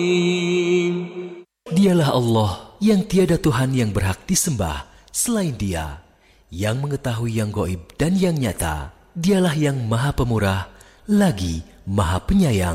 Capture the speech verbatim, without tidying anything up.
Dialah Allah yang tiada Tuhan yang berhak disembah selain Dia, yang mengetahui yang gaib dan yang nyata. Dialah yang Maha Pemurah lagi Maha Penyayang.